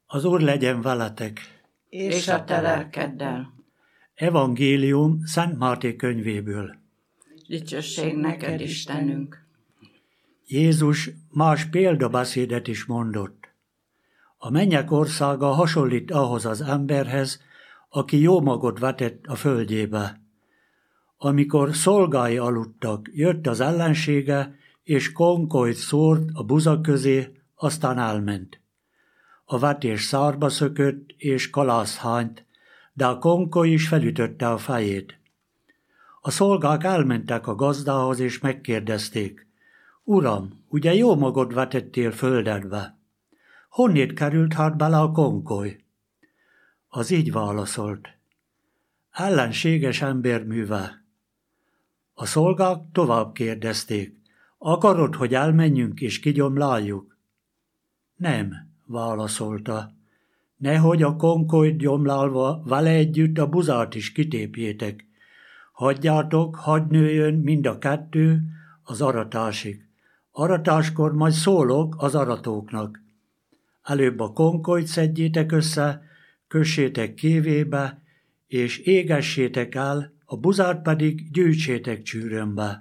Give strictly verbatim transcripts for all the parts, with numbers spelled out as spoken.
Az Úr legyen veletek, és a te lelkeddel. Evangélium Szent Máté könyvéből. Dicsőség neked, Istenünk! Jézus más példabeszédet is mondott. A mennyek országa hasonlít ahhoz az emberhez, aki jó magot vetett a földjébe. Amikor szolgái aludtak, jött az ellensége, és konkolyt szórt a buza közé, aztán elment. A vetés szárba szökött, és kalász hányt, de a konkoly is felütötte a fejét. A szolgák elmentek a gazdához, és megkérdezték: Uram, ugye jó magot vetettél földedbe? Honnét került hát bele a konkoly? Az így válaszolt: ellenséges ember műve. A szolgák tovább kérdezték: akarod, hogy elmenjünk és kigyomláljuk? Nem, válaszolta. Nehogy a konkolyt gyomlálva vele együtt a buzát is kitépjétek. Hagyjátok, hadd nőjön mind a kettő az aratásig. Aratáskor majd szólok az aratóknak. Előbb a konkolyt szedjétek össze, kössétek kévébe, és égessétek el, a buzát pedig gyűjtsétek csűrömbe.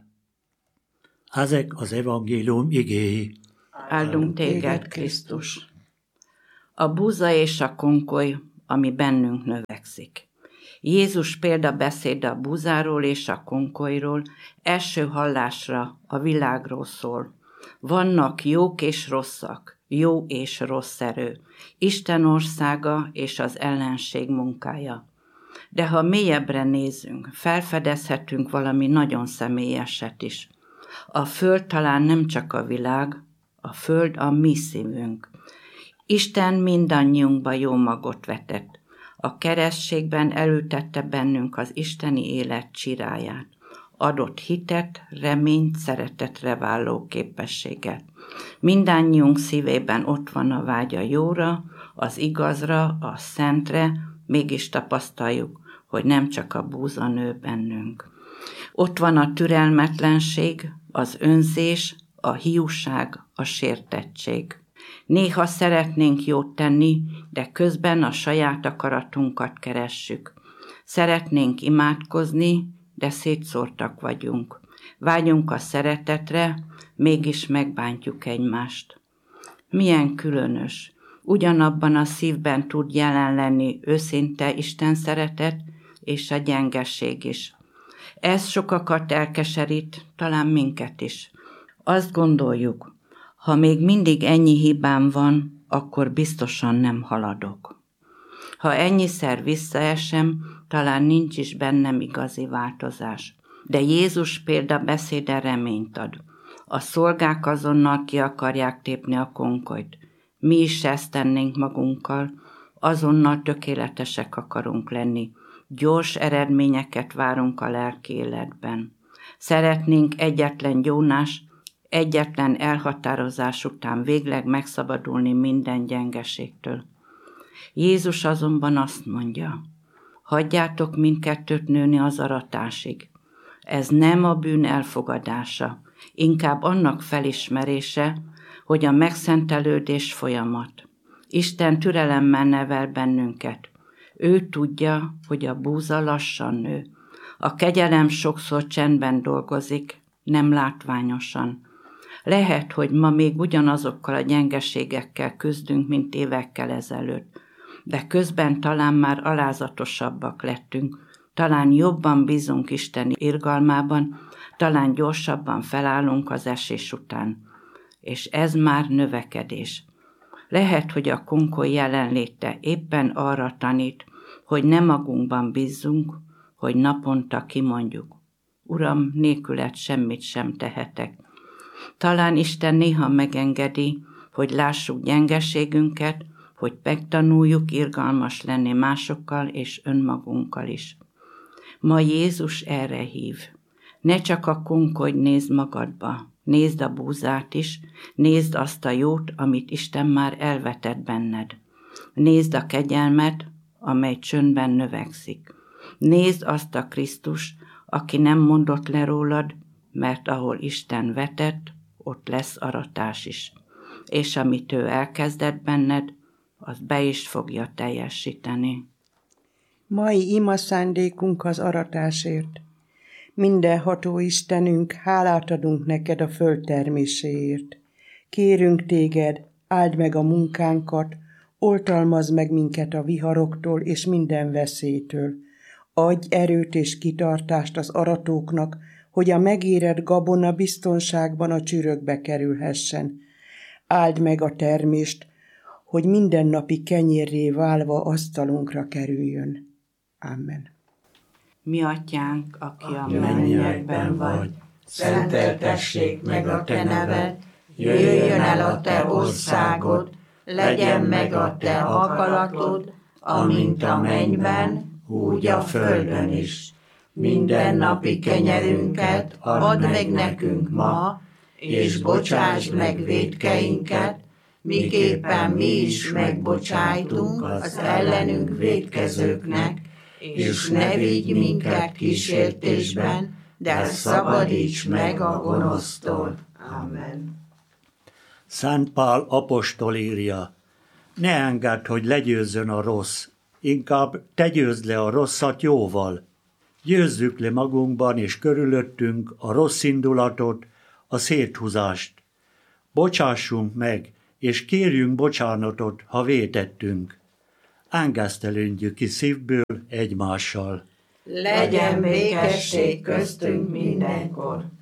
Ezek az evangélium igéi. Áldunk téged, Krisztus! A buza és a konkoly, ami bennünk növekszik. Jézus példabeszéde a buzáról és a konkolyról első hallásra a világról szól. Vannak jók és rosszak, jó és rossz erő, Isten országa és az ellenség munkája. De ha mélyebbre nézünk, felfedezhetünk valami nagyon személyeset is. A föld talán nem csak a világ, a föld a mi szívünk. Isten mindannyiunkba jó magot vetett. A keresztségben elültette bennünk az isteni élet csiráját. Adott hitet, reményt, szeretetre vállaló képességet. Mindannyiunk szívében ott van a vágy a jóra, az igazra, a szentre, mégis tapasztaljuk, hogy nem csak a búza nő bennünk. Ott van a türelmetlenség, az önzés, a hiúság, a sértettség. Néha szeretnénk jót tenni, de közben a saját akaratunkat keressük. Szeretnénk imádkozni, de szétszórtak vagyunk. Vágyunk a szeretetre, mégis megbántjuk egymást. Milyen különös. Ugyanabban a szívben tud jelen lenni őszinte Isten szeretet és a gyengeség is. Ez sokakat elkeserít, talán minket is. Azt gondoljuk, ha még mindig ennyi hibám van, akkor biztosan nem haladok. Ha ennyiszer visszaesem, talán nincs is bennem igazi változás. De Jézus példabeszéde reményt ad. A szolgák azonnal ki akarják tépni a konkolyt. Mi is ezt tennénk magunkkal, azonnal tökéletesek akarunk lenni. Gyors eredményeket várunk a lelki életben. Szeretnénk egyetlen gyónás, egyetlen elhatározás után végleg megszabadulni minden gyengeségtől. Jézus azonban azt mondja: hagyjátok mindkettőt nőni az aratásig. Ez nem a bűn elfogadása, inkább annak felismerése, hogy a megszentelődés folyamat. Isten türelemmel nevel bennünket. Ő tudja, hogy a búza lassan nő. A kegyelem sokszor csendben dolgozik, nem látványosan. Lehet, hogy ma még ugyanazokkal a gyengeségekkel küzdünk, mint évekkel ezelőtt, de közben talán már alázatosabbak lettünk, talán jobban bízunk Isten irgalmában, talán gyorsabban felállunk az esés után. És ez már növekedés. Lehet, hogy a konkoly jelenléte éppen arra tanít, hogy nem magunkban bízzunk, hogy naponta kimondjuk: Uram, nélküled semmit sem tehetek. Talán Isten néha megengedi, hogy lássuk gyengeségünket, hogy megtanuljuk irgalmas lenni másokkal és önmagunkkal is. Ma Jézus erre hív. Ne csak a konkolyt nézd magadba, nézd a búzát is, nézd azt a jót, amit Isten már elvetett benned. Nézd a kegyelmet, amely csöndben növekszik. Nézd azt a Krisztus, aki nem mondott le rólad, mert ahol Isten vetett, ott lesz aratás is. És amit ő elkezdett benned, az be is fogja teljesíteni. Mai ima szándékunk az aratásért. Mindenható Istenünk, hálát adunk neked a föld terméséért. Kérünk téged, áld meg a munkánkat, oltalmazd meg minket a viharoktól és minden veszélytől. Adj erőt és kitartást az aratóknak, hogy a megérett gabona biztonságban a csürökbe kerülhessen. Áld meg a termést, hogy mindennapi kenyérré válva asztalunkra kerüljön. Amen. Mi atyánk, aki a mennyekben vagy, szenteltessék meg a te neved, jöjjön el a te országod, legyen meg a te akaratod, amint a mennyben, úgy a földön is. Mindennapi kenyerünket add meg nekünk ma, és bocsásd meg vétkeinket, miképpen mi is megbocsájtunk az ellenünk vétkezőknek, és ne vigy minket kísértésben, de szabadíts meg a gonosztól. Amen. Szent Pál apostol írja, ne engedd, hogy legyőzzön a rossz, inkább te győzd le a rosszat jóval. Győzzük le magunkban és körülöttünk a rossz indulatot, a széthúzást. Bocsássunk meg, és kérjünk bocsánatot, ha vétettünk. Engesztelődjük ki szívből egymással. Legyen békesség köztünk mindenkor.